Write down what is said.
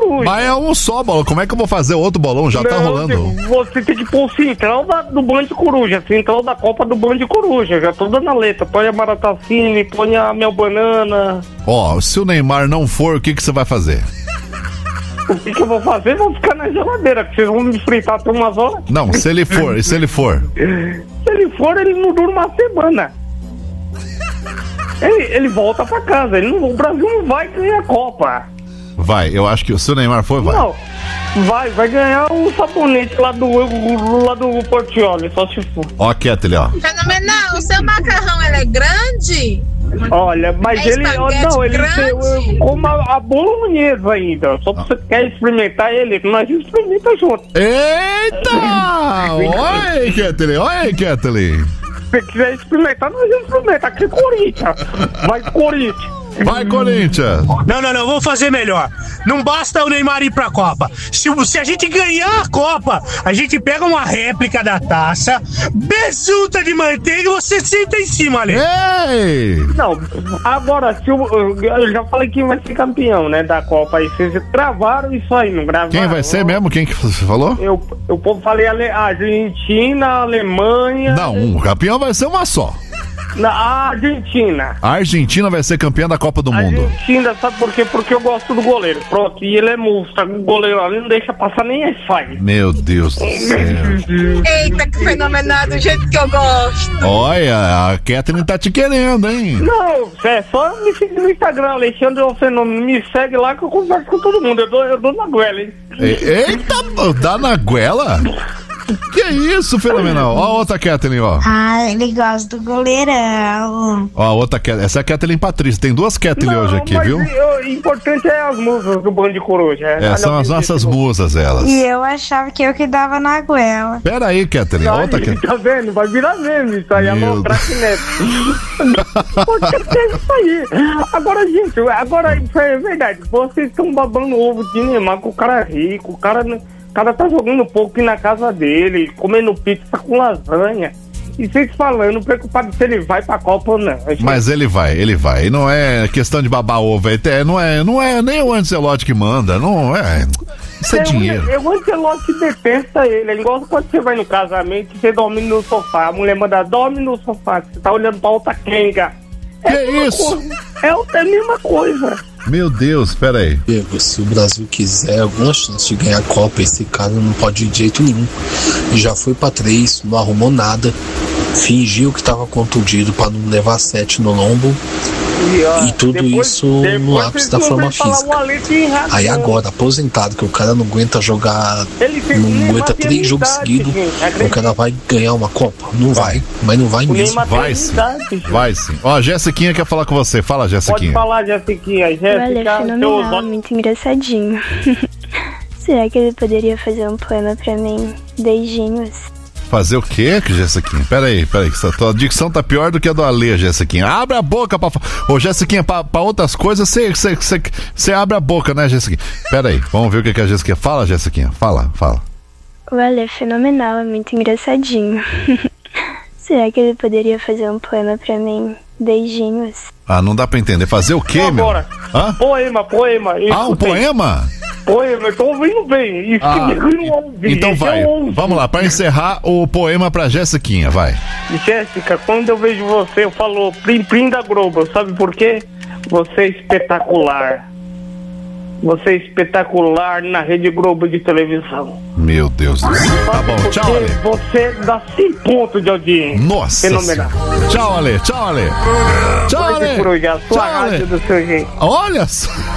coruja. Mas é um só bolão, como é que eu vou fazer outro bolão? Já tá rolando. Você tem que pôr o central do Band de Coruja, central da Copa do Band de Coruja, já tô dando a letra. Põe a Maratacine, põe a Mel Banana. Ó, se o Neymar não for, o que você vai fazer? O que eu vou fazer? Vou ficar na geladeira, que vocês vão me fritar até umas horas. Não, se ele for, e se ele for? Se ele for, ele não dura uma semana. Ele volta pra casa, o Brasil não vai ganhar a Copa. Vai, eu acho que se o Neymar for, vai. Não, vai ganhar o sabonete lá do Portioli, só se for. Ó a Kathleen, ó. Fenomenal, o seu macarrão, ele é grande? Olha, mas ele como a bolonhesa ainda. Só você quer experimentar ele, nós experimenta junto. Eita! Oi, Kathleen. Se você quiser experimentar, nós vamos experimentar. Aqui é Corinthians. Vai, Corinthians. Vai, Corinthians! Não, vamos fazer melhor. Não basta o Neymar ir pra Copa. Se a gente ganhar a Copa, a gente pega uma réplica da taça, besunta de manteiga e você senta em cima, Ale. Ei! Não, agora, eu já falei que vai ser campeão, né, da Copa. Aí vocês gravaram isso aí, não gravaram? Quem vai ser mesmo? Quem que você falou? Eu falei Argentina, Alemanha... Não, o campeão vai ser uma só. A Argentina. A Argentina vai ser campeã da Copa do Mundo. Argentina, sabe por quê? Porque eu gosto do goleiro. Pronto, e ele é monstro. O goleiro ali não deixa passar nem Wi-Fi. Meu Deus do céu. Eita, que fenomenal, do jeito que eu gosto. Olha, a Kathleen tá te querendo, hein? Não, é só me seguir no Instagram, Alexandre é um fenômeno. Me segue lá que eu converso com todo mundo. Eu dou na goela, hein? Eita, dá na goela? Que isso, fenomenal. Ó a outra Kathleen, ó. Ah, ele gosta do goleirão. Ó a outra Kathleen. Essa é a Kathleen Patrícia. Tem duas Kathleen hoje aqui, mas viu? O importante é as musas do Band de Coruja. São as nossas musas, elas. E eu achava que eu que dava na goela. Pera aí, Kathleen. Outra Kathleen. Tá vendo? Vai virar meme isso aí. Alô, craque Neto. Pode ser isso aí. Agora, gente, isso é verdade. Vocês estão babando ovo de Neymar com o cara rico. O cara tá jogando pouco na casa dele, comendo pizza com lasanha. E vocês falando, preocupado se ele vai pra Copa ou não. Mas ele vai. E não é questão de babar ovo, não é nem o Ancelotti que manda, não é. Isso é dinheiro. O Ancelotti detesta ele. É igual quando você vai no casamento e você dorme no sofá. A mulher manda, dorme no sofá. Você tá olhando pra outra quenga. Que isso? É a mesma coisa. Meu Deus, pera aí. Se o Brasil quiser alguma chance de ganhar a Copa, esse cara não pode ir de jeito nenhum. Já foi pra 3, não arrumou nada, fingiu que tava contundido pra não levar 7 no lombo. E tudo isso no ápice da forma física. Aí agora, aposentado, que o cara não aguenta jogar, não aguenta 3 jogos seguidos, o cara vai ganhar uma Copa? Não vai, mas não vai mesmo. Vai sim. Ó, a Jessiquinha quer falar com você. Fala, Jessiquinha. Pode falar, Jessiquinha. Olha, fenomenal, muito engraçadinho. Será que ele poderia fazer um poema pra mim? Beijinhos. Fazer o quê, Jessiquinha? Peraí, que a tua dicção tá pior do que a do Ale, Jessiquinha. Abre a boca pra... Ô, Jessiquinha, pra outras coisas, você abre a boca, né, Jessiquinha? Peraí, vamos ver o que a Jessiquinha... Fala, Jessiquinha, fala. Olha, fenomenal, muito engraçadinho. Será que ele poderia fazer um poema pra mim? Beijinhos. Ah, não dá pra entender. Fazer o quê, meu? Hã? Poema. Um poema? Poema, eu tô ouvindo bem. Então vai. Vamos lá, pra encerrar o poema pra Jessiquinha, vai. Jéssica, quando eu vejo você, eu falo plim da Globo. Sabe por quê? Você é espetacular. Você é espetacular na Rede Globo de televisão. Meu Deus do céu. Tá bom, tchau, Ale. Você dá 100 pontos de audiência. Nossa. Fenomenal. Tchau, Ale. Tchau, Ale. Sua rádio do seu jeito. Olha só.